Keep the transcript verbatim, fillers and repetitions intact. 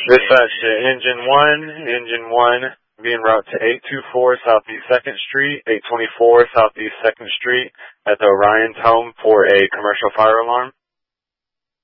Dispatch to Engine one, Engine one, being route to eight two four Southeast second Street, eight twenty-four Southeast second Street at the Orion's home for a commercial fire alarm.